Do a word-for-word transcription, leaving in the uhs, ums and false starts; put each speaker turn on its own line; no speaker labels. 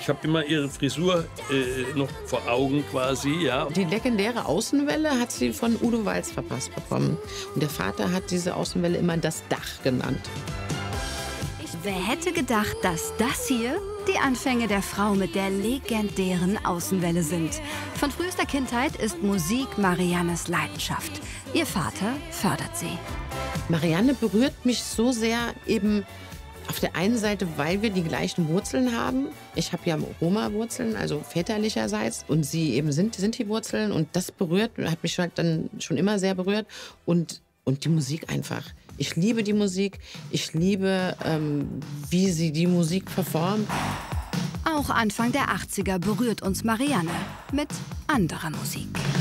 Ich habe immer ihre Frisur äh, noch vor Augen quasi, ja.
Die legendäre Außenwelle hat sie von Udo Walz verpasst bekommen. Und der Vater hat diese Außenwelle immer das Dach genannt.
Wer hätte gedacht, dass das hier die Anfänge der Frau mit der legendären Außenwelle sind? Von frühester Kindheit ist Musik Mariannes Leidenschaft. Ihr Vater fördert sie.
Marianne berührt mich so sehr eben auf der einen Seite, weil wir die gleichen Wurzeln haben. Ich habe ja Roma-Wurzeln, also väterlicherseits. Und sie eben sind, sind die Wurzeln. Und das berührt, hat mich halt dann schon immer sehr berührt. Und, und die Musik einfach. Ich liebe die Musik. Ich liebe, ähm, wie sie die Musik performt.
Auch Anfang der achtziger berührt uns Marianne mit anderer Musik.